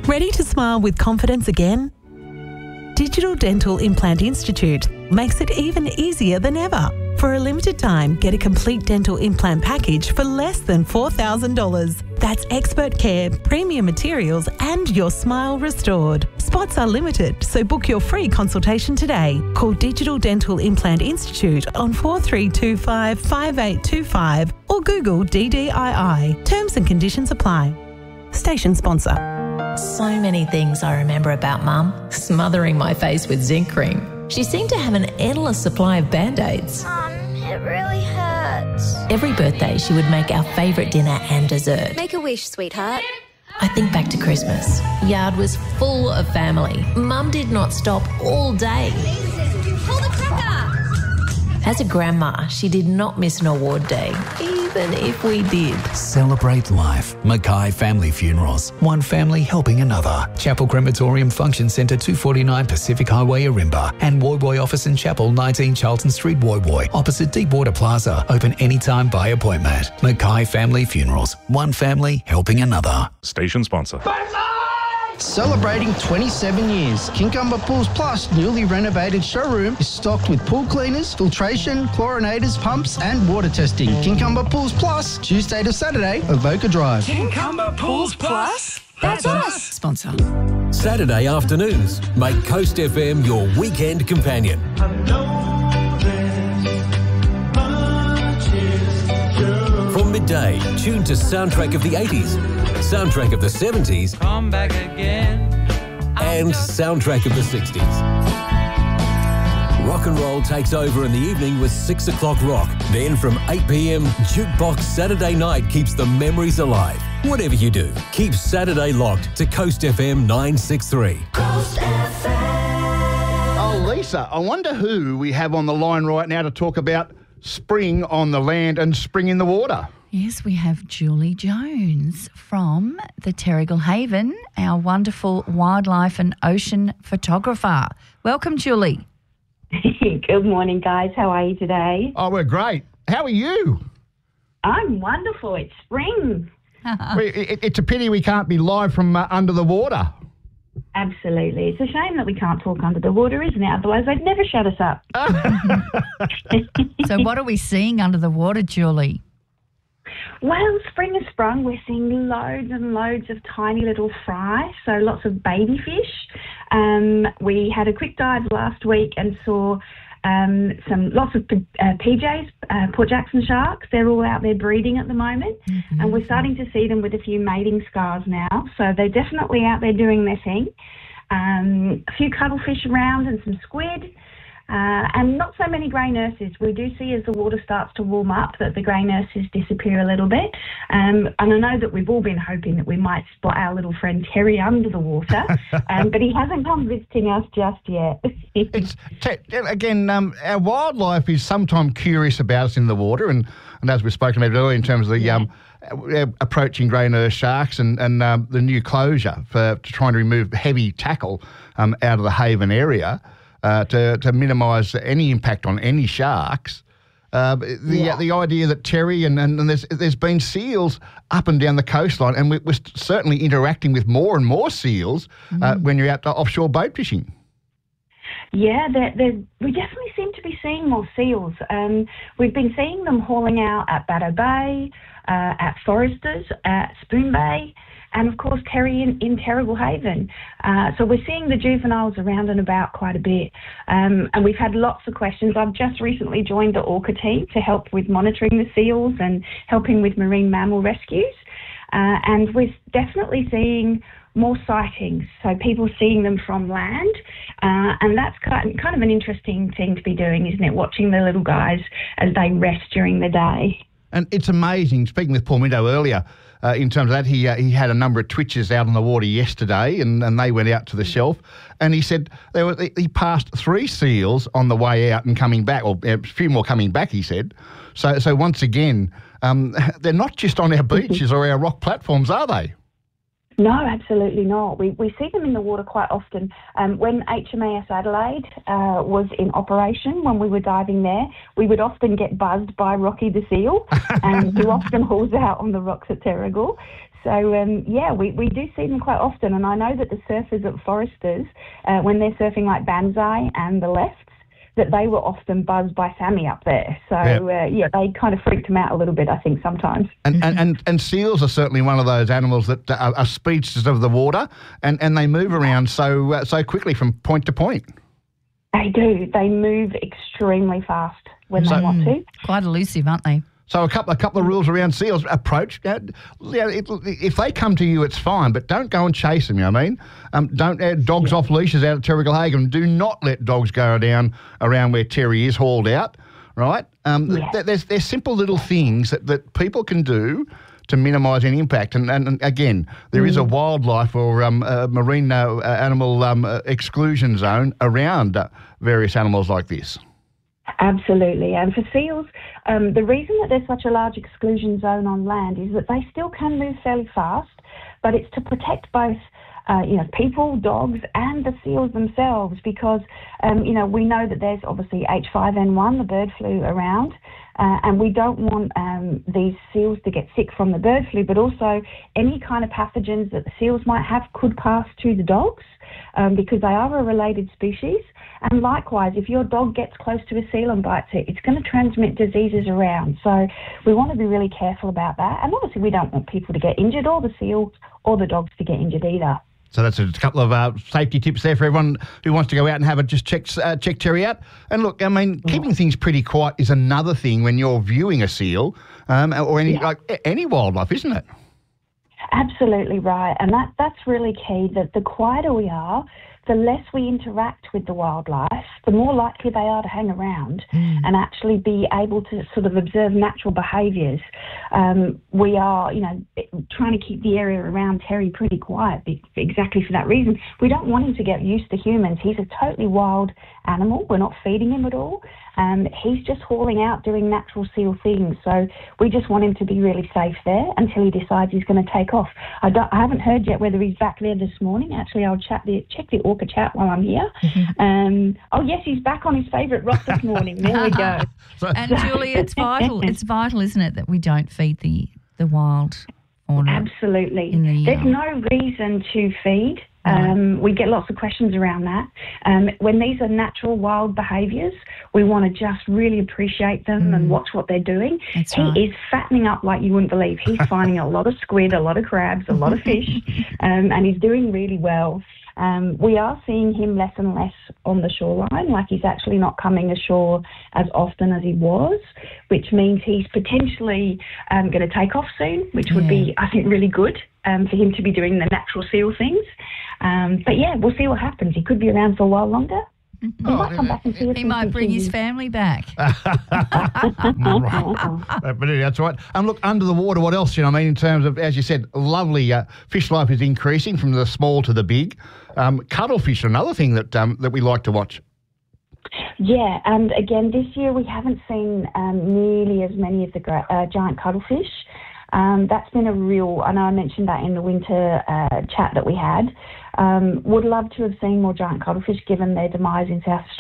Ready to smile with confidence again? Digital Dental Implant Institute makes it even easier than ever. For a limited time, get a complete dental implant package for less than $4,000. That's expert care, premium materials, and your smile restored. Spots are limited, so book your free consultation today. Call Digital Dental Implant Institute on 4325 5825 or Google DDII. Terms and conditions apply. Station sponsor. So many things I remember about Mum. Smothering my face with zinc cream. She seemed to have an endless supply of Band-Aids. Mum, it really hurts. Every birthday she would make our favourite dinner and dessert. Make a wish, sweetheart. I think back to Christmas. Yard was full of family. Mum did not stop all day. Hold the cracker! As a grandma, she did not miss an award day, even if we did. Celebrate life. Mackay Family Funerals. One family helping another. Chapel Crematorium Function Centre, 249 Pacific Highway, Arimba. And Woy Woy Office in Chapel, 19 Charlton Street, Woy Woy. Opposite Deepwater Plaza. Open anytime by appointment. Mackay Family Funerals. One family helping another. Station sponsor. Celebrating 27 years, Kincumber Pools Plus newly renovated showroom is stocked with pool cleaners, filtration, chlorinators, pumps and water testing. Kincumber Pools Plus, Tuesday to Saturday, Avoca Drive. Kincumber Pools Plus? That's us. Sponsor. Saturday afternoons, make Coast FM your weekend companion. From midday, tune to Soundtrack of the 80s, Soundtrack of the 70s, Come back again. and Soundtrack of the 60s. Rock and roll takes over in the evening with 6 o'clock rock. Then from 8 p.m, Jukebox Saturday night keeps the memories alive. Whatever you do, keep Saturday locked to Coast FM 963. Oh, Lisa, I wonder who we have on the line right now to talk about spring on the land and spring in the water. Yes, we have Julie Jones from the Terrigal Haven, our wonderful wildlife and ocean photographer. Welcome, Julie. Good morning, guys. How are you today? Oh, we're great. How are you? I'm wonderful. It's spring. It's a pity we can't be live from under the water. Absolutely. It's a shame that we can't talk under the water, isn't it? Otherwise, they'd never shut us up. So what are we seeing under the water, Julie? Well, spring has sprung. We're seeing loads and loads of tiny little fry, so lots of baby fish. We had a quick dive last week and saw lots of PJs, Port Jackson sharks. They're all out there breeding at the moment, and we're starting to see them with a few mating scars now. So they're definitely out there doing their thing. A few cuttlefish around and some squid. And not so many grey nurses. We do see as the water starts to warm up that the grey nurses disappear a little bit. And I know that we've all been hoping that we might spot our little friend Terry under the water, but he hasn't come visiting us just yet. Our wildlife is sometimes curious about us in the water, and as we've spoken about earlier in terms of the approaching grey nurse sharks and the new closure for trying to remove heavy tackle out of the Haven area. To minimise any impact on any sharks. The idea that Terry and there's been seals up and down the coastline, and we're certainly interacting with more and more seals when you're out offshore boat fishing. Yeah, we definitely seem to be seeing more seals. We've been seeing them hauling out at Batto Bay, at Foresters, at Spoon Bay, and of course Terry in Terrigal Haven. So we're seeing the juveniles around and about quite a bit. And we've had lots of questions. I've just recently joined the Orca team to help with monitoring the seals and helping with marine mammal rescues. And we're definitely seeing more sightings, so people seeing them from land. And that's kind of an interesting thing to be doing, isn't it? Watching the little guys as they rest during the day. And it's amazing, speaking with Paul Minto earlier, in terms of that, he had a number of twitchers out on the water yesterday, and they went out to the shelf, and he said he passed 3 seals on the way out and coming back, or a few more coming back, he said. So once again, they're not just on our beaches or our rock platforms, are they? No, absolutely not. We see them in the water quite often. When HMAS Adelaide was in operation, when we were diving there, we would often get buzzed by Rocky the seal, who often hauls out on the rocks at Terrigal. So, we do see them quite often. And I know that the surfers at Foresters, when they're surfing like Banzai and the lefts, that they were often buzzed by Sammy up there. So, they kind of freaked them out a little bit, I think, sometimes. And seals are certainly one of those animals that are speedsters of the water, and they move around so quickly from point to point. They do. They move extremely fast when they want to. Quite elusive, aren't they? So a couple of rules around seals. Approach. If they come to you, it's fine, but don't go and chase them, you know what I mean? Don't dogs off leashes out at Terrigal-Hagan. Do not let dogs go down around where Terry is hauled out, right? There's simple little things that people can do to minimise any impact. And again, there is a wildlife or marine animal exclusion zone around various animals like this. Absolutely. And for seals, the reason that there's such a large exclusion zone on land is that they still can move fairly fast, but it's to protect both people, dogs, and the seals themselves because, we know that there's obviously H5N1, the bird flu, around, and we don't want these seals to get sick from the bird flu, but also any kind of pathogens that the seals might have could pass to the dogs because they are a related species. And likewise, if your dog gets close to a seal and bites it, it's going to transmit diseases around. So we want to be really careful about that. And obviously we don't want people to get injured or the seals or the dogs to get injured either. So that's a couple of safety tips there for everyone who wants to go out and have check Terry out. And look, I mean, keeping things pretty quiet is another thing when you're viewing a seal or any wildlife, isn't it? Absolutely right. And that's really key, that the quieter we are, the less we interact with the wildlife, the more likely they are to hang around and actually be able to sort of observe natural behaviours. We are, trying to keep the area around Terry pretty quiet exactly for that reason. We don't want him to get used to humans. He's a totally wild animal. We're not feeding him at all. He's just hauling out doing natural seal things. So we just want him to be really safe there until he decides he's going to take off. I haven't heard yet whether he's back there this morning. Actually, I'll check the Orca chat while I'm here. Yes, he's back on his favourite rock this morning. There we go. And Julie, it's vital. It's vital, isn't it, that we don't feed the wild fauna? Absolutely. There's no reason to feed. We get lots of questions around that. When these are natural wild behaviours, we want to just really appreciate them and watch what they're doing. He is fattening up like you wouldn't believe. He's finding a lot of squid, a lot of crabs, a lot of fish, and he's doing really well. We are seeing him less and less on the shoreline, like he's actually not coming ashore as often as he was, which means he's potentially going to take off soon, which would be, I think, really good for him to be doing the natural seal things. We'll see what happens. He could be around for a while longer. He might come back and see us. He might bring his family back. That's right. And look, under the water, what else? In terms of, as you said, lovely fish life is increasing from the small to the big. Cuttlefish are another thing that we like to watch. Yeah, and again, this year we haven't seen nearly as many of the giant cuttlefish. That's been a real, I know I mentioned that in the winter chat that we had. Would love to have seen more giant cuttlefish given their demise in South